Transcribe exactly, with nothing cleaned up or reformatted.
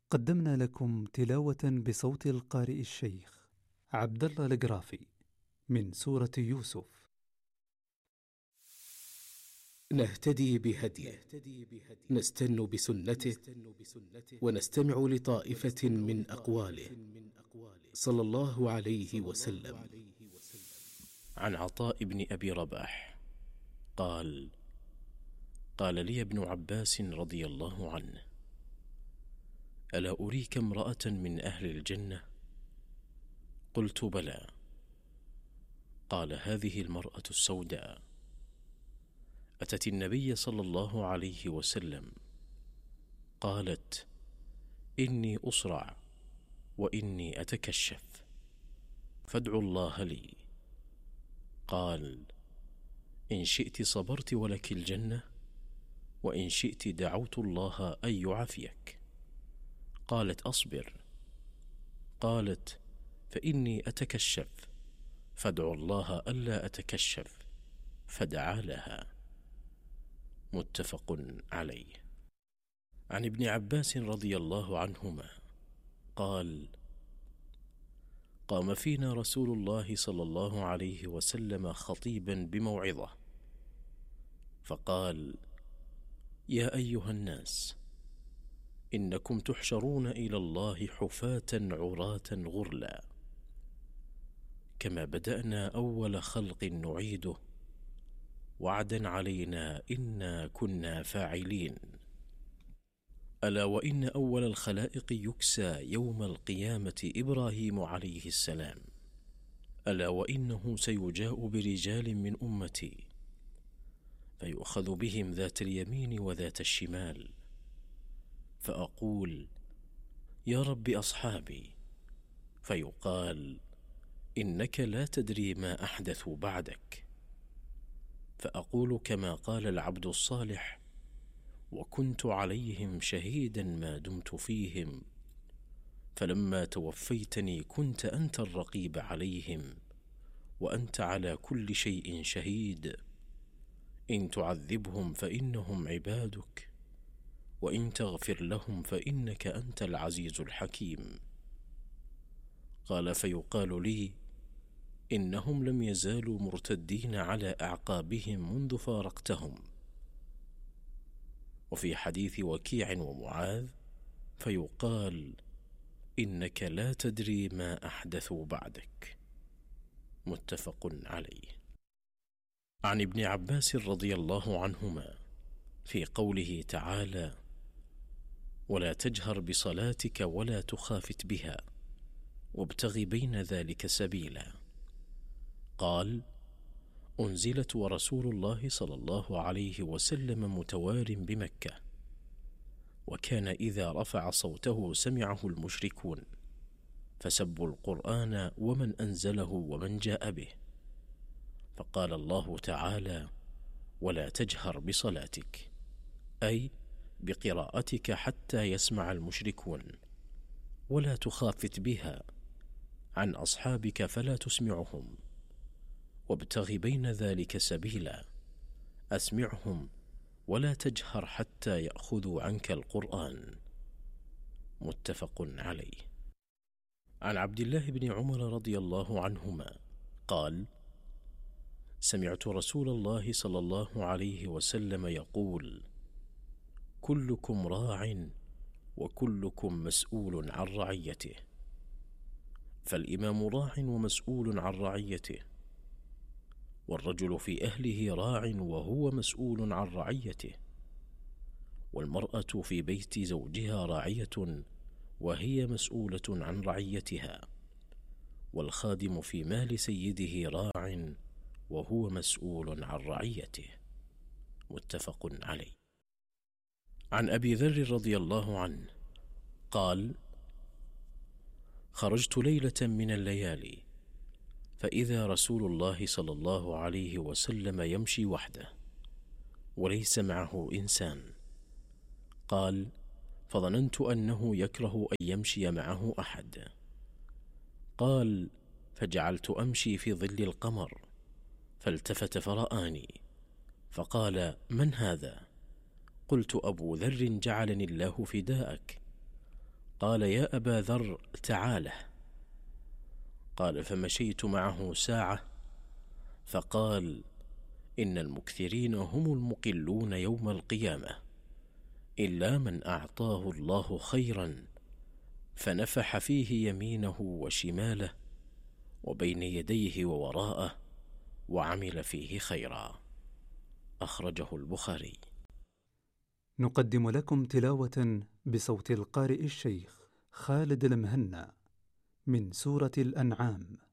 قدمنا لكم تلاوة بصوت القارئ الشيخ عبد الله القرافي من سورة يوسف. نهتدي بهديه، نستن بسنته، ونستمع لطائفة من أقواله صلى الله عليه وسلم. عن عطاء بن أبي رباح قال: قال لي ابن عباس رضي الله عنه: ألا أريك امرأة من أهل الجنة؟ قلت: بلى. قال: هذه المرأة السوداء أتت النبي صلى الله عليه وسلم، قالت: إني أصرع وإني أتكشف، فادعوا الله لي. قال: إن شئت صبرت ولك الجنة، وإن شئت دعوت الله أن يعافيك. قالت: أصبر. قالت: فإني أتكشف، فادعوا الله ألا أتكشف، فدعا لها. متفق عليه. عن ابن عباس رضي الله عنهما قال: قام فينا رسول الله صلى الله عليه وسلم خطيبا بموعظة، فقال: يا أيها الناس، إنكم تحشرون إلى الله حفاة عراة غرلا، كما بدأنا أول خلق نعيده، وعدا علينا إنا كنا فاعلين. ألا وإن أول الخلائق يكسى يوم القيامة إبراهيم عليه السلام، ألا وإنه سيجاء برجال من أمتي فيؤخذ بهم ذات اليمين وذات الشمال، فأقول: يا رب أصحابي، فيقال: إنك لا تدري ما أحدثوا بعدك. فأقول كما قال العبد الصالح: وكنت عليهم شهيدا ما دمت فيهم، فلما توفيتني كنت أنت الرقيب عليهم، وأنت على كل شيء شهيد. إن تعذبهم فإنهم عبادك، وإن تغفر لهم فإنك أنت العزيز الحكيم. قال: فيقال لي: إنهم لم يزالوا مرتدين على أعقابهم منذ فارقتهم. وفي حديث وكيع ومعاذ فيقال: إنك لا تدري ما أحدثوا بعدك. متفق عليه. عن ابن عباس رضي الله عنهما في قوله تعالى: ولا تجهر بصلاتك ولا تخافت بها وابتغ بين ذلك سبيلا، قال: أنزلت ورسول الله صلى الله عليه وسلم متوار بمكة، وكان إذا رفع صوته سمعه المشركون، فسبوا القرآن ومن أنزله ومن جاء به، فقال الله تعالى: ولا تجهر بصلاتك، أي بقراءتك حتى يسمع المشركون، ولا تخافت بها عن أصحابك فلا تسمعهم، وابتغ بين ذلك سبيلا، أسمعهم ولا تجهر حتى يأخذوا عنك القرآن. متفق عليه. عن عبد الله بن عمر رضي الله عنهما قال: سمعت رسول الله صلى الله عليه وسلم يقول: كلكم راع وكلكم مسؤول عن رعيته. فالإمام راع ومسؤول عن رعيته، والرجل في أهله راع وهو مسؤول عن رعيته، والمرأة في بيت زوجها راعية وهي مسؤولة عن رعيتها، والخادم في مال سيده راع وهو مسؤول عن رعيته. متفق عليه. عن أبي ذر رضي الله عنه قال: خرجت ليلة من الليالي، فإذا رسول الله صلى الله عليه وسلم يمشي وحده وليس معه إنسان. قال: فظننت أنه يكره أن يمشي معه أحد. قال: فجعلت أمشي في ظل القمر، فالتفت فرآني فقال: من هذا؟ قلت: أبو ذر جعلني الله فداءك. قال: يا أبا ذر تعاله. قال: فمشيت معه ساعة، فقال: إن المكثرين هم المقلون يوم القيامة، إلا من أعطاه الله خيرا فنفح فيه يمينه وشماله وبين يديه ووراءه وعمل فيه خيرا. أخرجه البخاري. نقدم لكم تلاوة بصوت القارئ الشيخ خالد المهنا من سورة الأنعام.